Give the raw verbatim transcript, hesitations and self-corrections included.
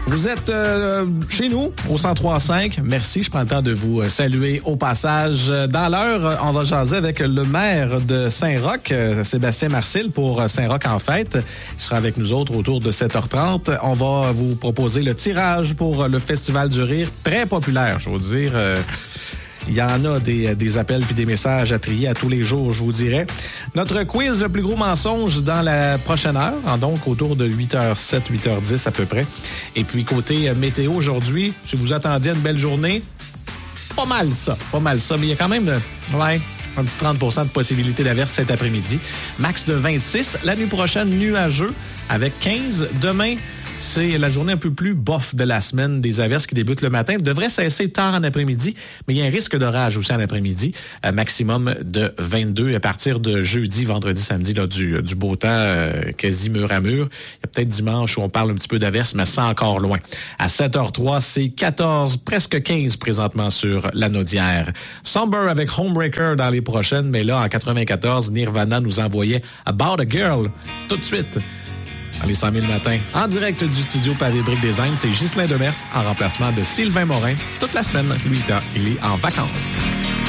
Vous êtes euh, chez nous, au cent trois virgule cinq. Merci, je prends le temps de vous saluer au passage. Dans l'heure, on va jaser avec le maire de Saint-Roch, Sébastien Marcil, pour Saint-Roch en fête. Il sera avec nous autres autour de sept heures trente. On va vous proposer le tirage pour le Festival du Rire, très populaire, je veux dire. Euh, Il y en a des, des appels puis des messages à trier à tous les jours, je vous dirais. Notre quiz, le plus gros mensonge dans la prochaine heure, donc autour de huit heures zéro sept, huit heures dix à peu près. Et puis côté météo aujourd'hui, si vous attendiez une belle journée, pas mal ça, pas mal ça. Mais il y a quand même, ouais, un petit trente pour cent de possibilité d'averse cet après-midi. Max de vingt-six. La nuit prochaine, nuageux avec quinze. Demain, c'est la journée un peu plus bof de la semaine, des averses qui débutent le matin. Devrait cesser tard en après-midi, mais il y a un risque d'orage aussi en après-midi, à maximum de vingt-deux. À partir de jeudi, vendredi, samedi, là, du, du beau temps euh, quasi mur à mur. Il y a peut-être dimanche où on parle un petit peu d'averses, mais ça encore loin. À sept heures trois, c'est quatorze, presque quinze présentement sur la Naudière. Somber avec Homebreaker dans les prochaines, mais là, en quatre-vingt-quatorze, Nirvana nous envoyait About a Girl tout de suite. Dans les cent mille matins, en direct du studio Pavé Brick Design, c'est Ghislain Demers en remplacement de Sylvain Morin. Toute la semaine, lui, il est en vacances.